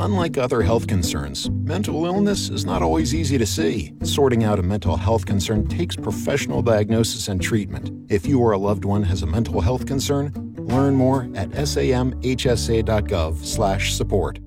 Unlike other health concerns, mental illness is not always easy to see. Sorting out a mental health concern takes professional diagnosis and treatment. If you or a loved one has a mental health concern, learn more at samhsa.gov/support.